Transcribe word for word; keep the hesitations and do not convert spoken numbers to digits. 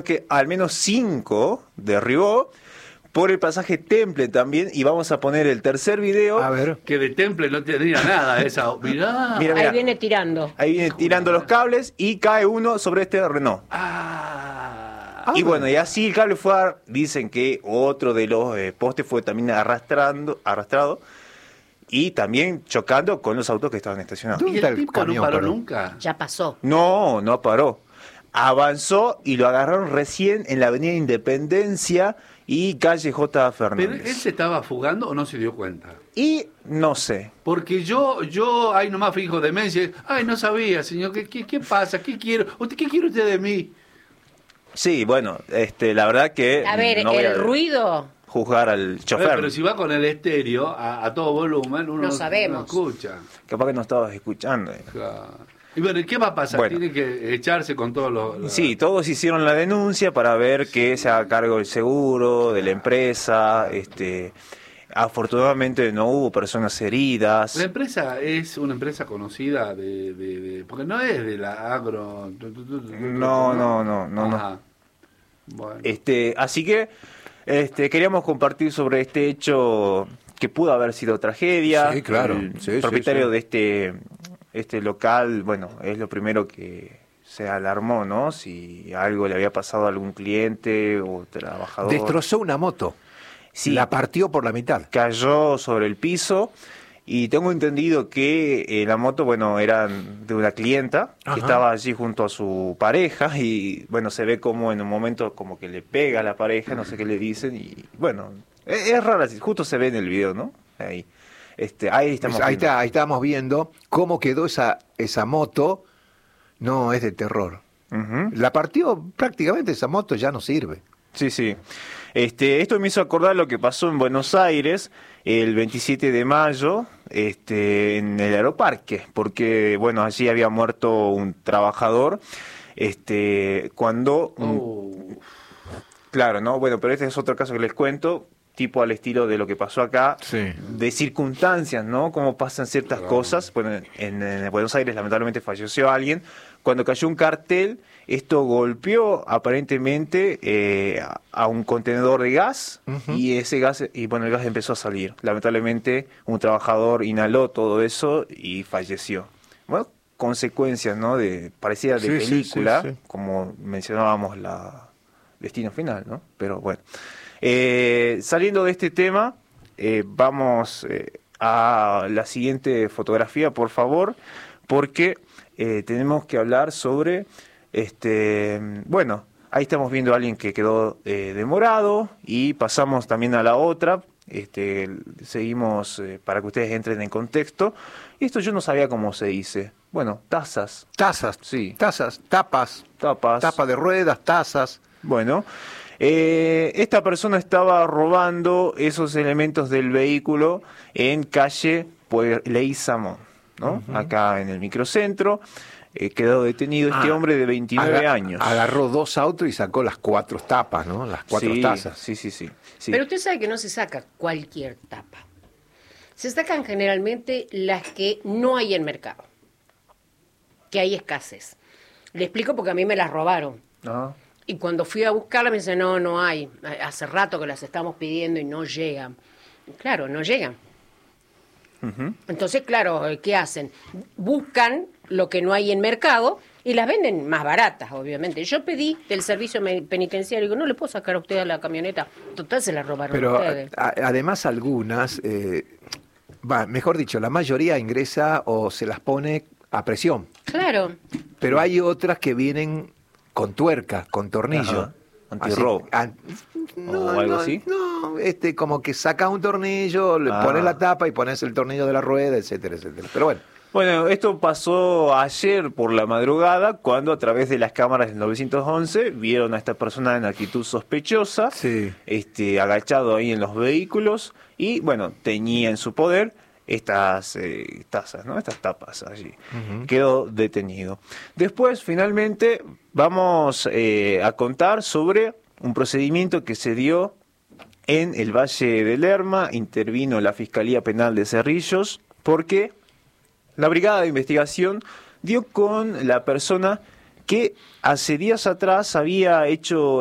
que al menos cinco derribó. Por el pasaje Temple también, y vamos a poner el tercer video. A ver. Que de Temple no tenía nada esa. Mirá. Mira, mira. Ahí viene tirando. Ahí viene tirando los cables y cae uno sobre este Renault. Ah. Y bueno, y así el cable fue, a, dicen que otro de los eh, postes fue también arrastrando, arrastrado y también chocando con los autos que estaban estacionados. ¿Y el tipo no paró nunca? Ya pasó. No, no paró. Avanzó y lo agarraron recién en la avenida Independencia y calle J. Fernández. ¿Pero él se estaba fugando o no se dio cuenta? Y no sé. Porque yo, yo, ay, nomás fijo demencia. Ay, no sabía, señor, ¿qué, qué, qué pasa? ¿Qué quiero? ¿Usted qué quiere usted de mí? Sí, bueno, este, la verdad que... A ver, no voy el a ruido... juzgar al A chofer. ver, pero si va con el estéreo a, a todo volumen, uno No sabemos. no escucha. Capaz que no estabas escuchando. Claro. Y bueno, ¿qué va a pasar? Bueno. Tiene que echarse con todos los... los- Sí, todos hicieron la denuncia para ver que se haga cargo el seguro de la empresa. Este, afortunadamente no hubo personas heridas. La empresa es una empresa conocida de... de- de- porque no es de la agro... No, no, no, no, no. Ajá. Bueno. Este, así que este, queríamos compartir sobre este hecho que pudo haber sido tragedia. Sí, claro. El Sí, sí, propietario sí. de este, este local, bueno, es lo primero que se alarmó, ¿no? Si algo le había pasado a algún cliente o trabajador. Destrozó una moto. Sí. La partió por la mitad. Cayó sobre el piso y tengo entendido que eh, la moto, bueno, era de una clienta que Ajá. estaba allí junto a su pareja y, bueno, se ve como en un momento como que le pega a la pareja, no sé qué le dicen y, bueno, es, es raro, así, justo se ve en el video, ¿no? Ahí, este, ahí estamos Pues ahí, viendo. está, ahí estamos viendo cómo quedó esa, esa moto. No, es de terror. Ujú. La partió prácticamente, esa moto ya no sirve. Sí, sí. Este, esto me hizo acordar lo que pasó en Buenos Aires el veintisiete de mayo, este, en el Aeroparque, porque, bueno, allí había muerto un trabajador, este, cuando, un- Oh. claro, ¿no? Bueno, pero este es otro caso que les cuento, tipo al estilo de lo que pasó acá, Sí. de circunstancias, ¿no? Cómo pasan ciertas Claro. cosas. Bueno, en, en Buenos Aires lamentablemente falleció alguien. Cuando cayó un cartel, esto golpeó aparentemente eh, a, a un contenedor de gas Ujú. y ese gas, y bueno, el gas empezó a salir. Lamentablemente un trabajador inhaló todo eso y falleció. Bueno, consecuencias, ¿no? De parecida de Sí, sí, película, sí, sí. como mencionábamos la Destino Final, ¿no? Pero bueno. Eh, saliendo de este tema, eh, vamos eh, a la siguiente fotografía, por favor, porque eh, tenemos que hablar sobre, este, bueno, ahí estamos viendo a alguien que quedó eh, demorado y pasamos también a la otra. Este, seguimos eh, para que ustedes entren en contexto. Y esto yo no sabía cómo se dice. Bueno, tazas, Tazas, Sí. tazas, tapas, tapas. tapa de ruedas, tazas. Bueno, eh, esta persona estaba robando esos elementos del vehículo en calle pues, Leizamón, ¿no? Ujú. Acá en el microcentro. Eh, quedó detenido este Ah, hombre de veintinueve Aga- años. Agarró dos autos y sacó las cuatro tapas, ¿no? Las cuatro sí, tazas. Sí, sí, sí. sí. Pero usted sabe que no se saca cualquier tapa. Se sacan generalmente las que no hay en mercado, que hay escasez. Le explico porque a mí me las robaron. Ah, Y cuando fui a buscarlas me dice, no, no hay. Hace rato que las estamos pidiendo y no llegan. Claro, no llegan. ujú. Entonces, claro, ¿qué hacen? Buscan lo que no hay en mercado y las venden más baratas, obviamente. Yo pedí del servicio me- penitenciario, digo, no le puedo sacar a usted a la camioneta. Total, se la robaron Pero ustedes. a- además algunas, eh, va, mejor dicho, la mayoría ingresa o se las pone a presión. Claro. Pero hay otras que vienen con tuerca, con tornillo. Ajá, antirrobo. Así, an- ¿O algo así? No, este, como que sacas un tornillo, le Ah. pones la tapa y pones el tornillo de la rueda, etcétera, etcétera. Pero bueno, Bueno, esto pasó ayer por la madrugada, cuando a través de las cámaras del nueve once vieron a esta persona en actitud sospechosa, sí. este, agachado ahí en los vehículos, y bueno, tenía en su poder estas eh, tazas, ¿no? Estas tapas allí. Ujú. Quedó detenido. Después, finalmente, vamos eh, a contar sobre un procedimiento que se dio en el Valle de Lerma. Intervino la Fiscalía Penal de Cerrillos, porque la Brigada de Investigación dio con la persona que hace días atrás había hecho